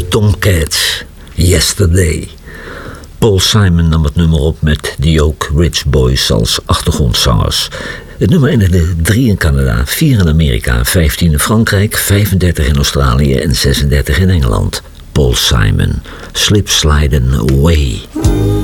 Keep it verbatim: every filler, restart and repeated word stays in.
de Tomcats, Yesterday. Paul Simon nam het nummer op met The Oak Ridge Boys als achtergrondzangers. Het nummer eindigde drie in Canada, vier in Amerika, vijftien in Frankrijk, vijfendertig in Australië en zesendertig in Engeland. Paul Simon, Slip Slidin' Away.